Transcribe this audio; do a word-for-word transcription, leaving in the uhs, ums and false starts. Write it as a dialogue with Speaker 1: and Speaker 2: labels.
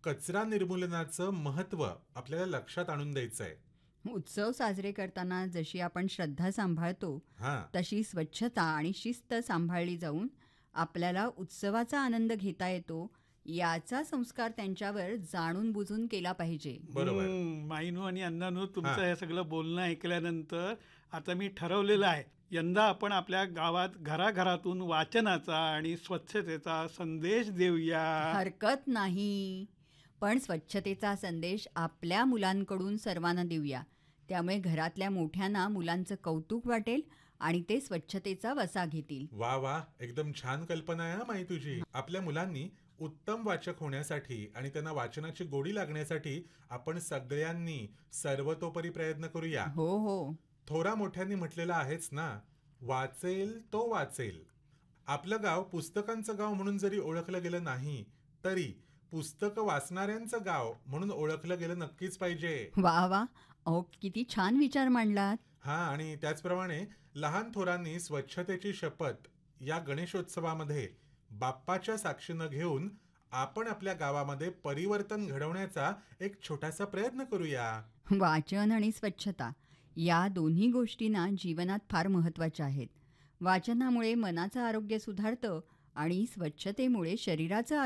Speaker 1: कचरा निर्मूलनाचं महत्त्व आपल्याला लक्षात आणून द्यायचं आहे.
Speaker 2: उत्सव साजरे करताना जशी आपण श्रद्धा सांभाळतो
Speaker 1: हां,
Speaker 2: तशी स्वच्छता आणि शिस्त सांभाळली जाऊन आपल्याला उत्सवाचा आनंद घेता येतो याचा संस्कार त्यांच्यावर जाणून बुजून केला पाहिजे.
Speaker 1: बरोबर.
Speaker 3: हम्म, माईनो आणि अण्णांनो, तुमचं
Speaker 1: हां.
Speaker 3: हे सगळं बोलणं ऐकल्यानंतर आता मी ठरवलेलं आहे, यंदा आपण आपल्या गावात घराघरातून वाचनाचा आणि स्वच्छतेचा संदेश देऊया.
Speaker 2: हरकत नाही, पण स्वच्छतेचा संदेश आपल्या मुलांकडून सर्वांना देऊया. त्यामुळे घरातल्या मोठ्यांना मुलांचं कौतुक वाटेल आणि ते स्वच्छतेचा वसा घेतील.
Speaker 1: वा वा, एकदम छान कल्पना आहे हा माई तुझी. आपल्या मुलांनी उत्तम वाचक होण्यासाठी आणि त्यांना वाचनाची गोडी लागण्यासाठी आपण सगळ्यांनी सर्वतोपरी प्रयत्न करूया.
Speaker 2: हो हो.
Speaker 1: थोरा मोठ्यांनी म्हटलेलं आहेच ना, वाचेल तो वाचेल. आपलं गाव पुस्तकांचं गाव म्हणून जरी ओळखलं गेलं नाही तरी पुस्तकं वाचणाऱ्यांचं गाव म्हणून ओळखलं गेलं नक्कीच पाहिजे.
Speaker 2: वा वा, अहो किती छान विचार मांडलात.
Speaker 1: हा, आणि त्याचप्रमाणे लहान थोरांनी स्वच्छतेची शपथ या गणेशोत्सवामध्ये बाप्पाच्या साक्षीनं घेऊन आपण आपल्या गावामध्ये परिवर्तन घडवण्याचा एक छोटासा प्रयत्न करूया.
Speaker 2: वाचन आणि स्वच्छता या दोन्ही गोष्टींना जीवनात फार महत्त्वाच्या आहेत. वाचनामुळे मनाचं आरोग्य सुधारतं आणि स्वच्छतेमुळे शरीराचं